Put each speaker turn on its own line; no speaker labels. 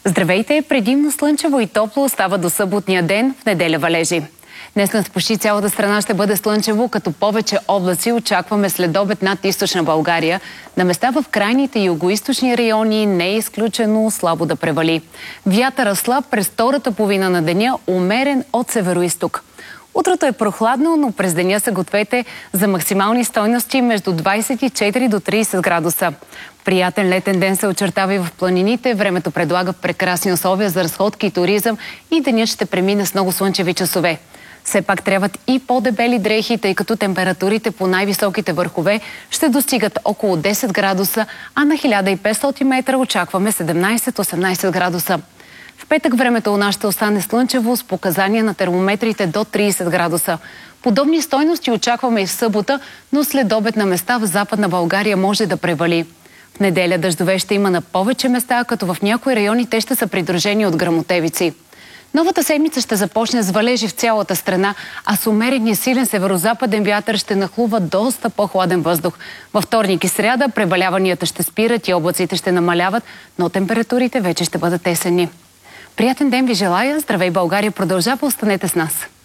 Здравейте! Предимно слънчево и топло остава до съботния ден, в неделя валежи. Днес над почти цялата страна ще бъде слънчево, като повече облаци очакваме следобед над източна България. На места в крайните югоизточни райони не е изключено слабо да превали. Вятъра слаб през втората половина на деня, умерен от североизток. Утрото е прохладно, но през деня се гответе за максимални стойности между 24 до 30 градуса. Приятен летен ден се очертава и в планините. Времето предлага прекрасни условия за разходки и туризъм и денят ще премине с много слънчеви часове. Все пак трябват и по-дебели дрехи, тъй като температурите по най-високите върхове ще достигат около 10 градуса, а на 1500 метра очакваме 17-18 градуса. В петък времето у нас ще остане слънчево с показания на термометрите до 30 градуса. Подобни стойности очакваме и в събота, но след обед на места в Западна България може да превали. В неделя дъждове ще има на повече места, като в някои райони те ще са придружени от гръмотевици. Новата седмица ще започне с валежи в цялата страна, а с умерения силен северозападен вятър ще нахлува доста по-хладен въздух. Във вторник и сряда преваляванията ще спират и облаците ще намаляват, но температурите вече ще бъдат есенни. Приятен ден ви желая! Здравей, България продължава, останете с нас!